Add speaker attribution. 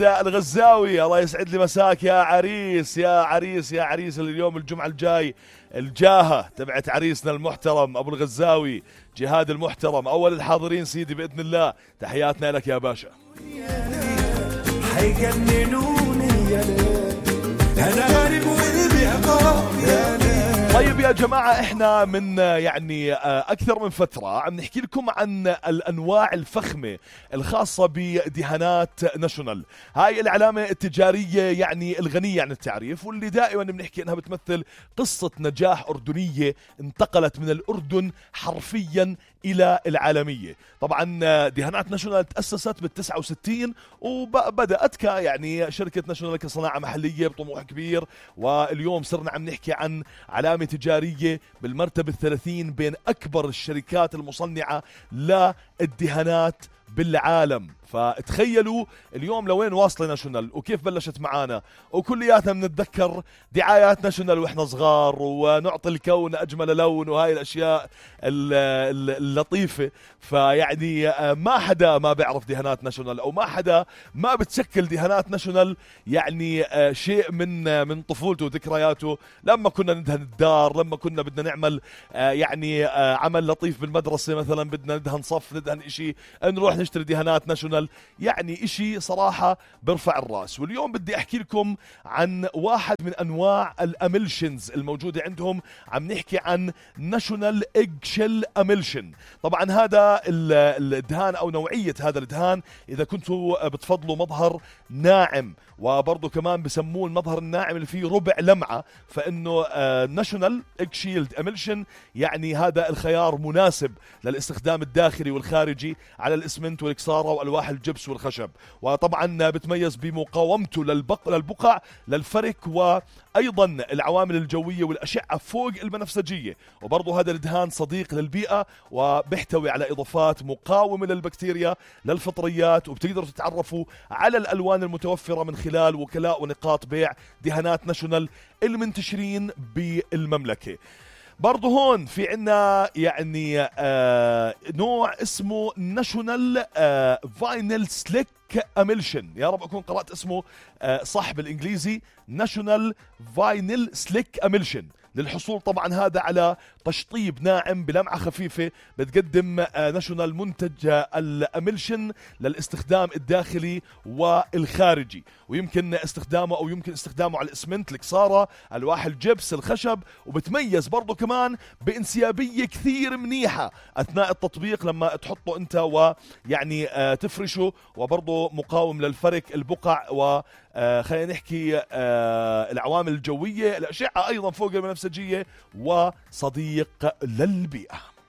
Speaker 1: الغزاوي، الله يسعد لي مساك يا عريس يا عريس يا عريس. اليوم الجمعة الجاي الجاهة تبعت عريسنا المحترم أبو الغزاوي جهاد المحترم، أول الحاضرين سيدي بإذن الله. تحياتنا لك يا باشا.
Speaker 2: حيجننوني يا ليل، أنا غريب وقلبي عقاب يا ليل.
Speaker 1: طيب يا جماعة، احنا من يعني أكثر من فترة عم نحكي لكم عن الأنواع الفخمة الخاصة بدهانات ناشونال. هاي العلامة التجارية يعني الغنية عن التعريف، واللي دائما بنحكي انها بتمثل قصة نجاح أردنية انتقلت من الأردن حرفيا إلى العالمية. طبعا دهانات ناشونال تأسست بال69 وبدأت يعني شركة ناشونال كصناعة محلية بطموح كبير، واليوم صرنا عم نحكي عن علامة تجارية بالمرتبة 30 بين أكبر الشركات المصنعة للدهانات بالعالم. فتخيلوا اليوم لوين واصله ناشونال وكيف بلشت معانا، وكلياتنا بنتذكر دعايات ناشونال واحنا صغار، ونعطي الكون اجمل لون وهاي الاشياء اللطيفه. فيعني ما حدا ما بيعرف دهانات ناشونال، او ما حدا ما بتشكل دهانات ناشونال يعني شيء من طفولته وذكرياته. لما كنا ندهن الدار، لما كنا بدنا نعمل يعني عمل لطيف بالمدرسه، مثلا بدنا ندهن صف، ندهن اشي، نروح نشتري دهانات ناشونال. يعني اشي صراحة برفع الراس. واليوم بدي احكي لكم عن واحد من انواع الاميلشنز الموجودة عندهم. عم نحكي عن ناشونال ايج شيل اميلشن. طبعا هذا الدهان او نوعية هذا الدهان اذا كنتوا بتفضلوا مظهر ناعم، وبرضه كمان بسموه المظهر الناعم اللي فيه ربع لمعة، فانه ناشونال ايج شيلد اميلشن يعني هذا الخيار مناسب للاستخدام الداخلي والخارجي على الاسمنت والكسارة والواح الجبس والخشب. وطبعا بتميز بمقاومته للبقع للفرك، وايضا العوامل الجوية والاشعة فوق البنفسجية. وبرضه هذا الدهان صديق للبيئة، وبيحتوي على اضافات مقاومة للبكتيريا للفطريات. وبتقدروا تتعرفوا على الالوان المتوفرة من خلال وكلاء ونقاط بيع دهانات ناشونال المنتشرين بالمملكة. برضو هون في عنا يعني نوع اسمه ناشونال فاينل سليك اميلشن. يا رب اكون قرأت اسمه صح بالانجليزي، ناشونال فاينل سليك اميلشن. للحصول طبعا هذا على تشطيب ناعم بلمعة خفيفة، بتقدم ناشونال منتج الاميلشن للاستخدام الداخلي والخارجي، ويمكن استخدامه على الاسمنت، الكسارة، الواح الجبس، الخشب. وبتميز برضو كمان بانسيابية كثير منيحة اثناء التطبيق لما تحطه انت ويعني تفرشه، وبرضو مقاوم للفرك، البقع، و خلينا نحكي العوامل الجوية، الأشعة أيضا فوق البنفسجية، وصديق للبيئة.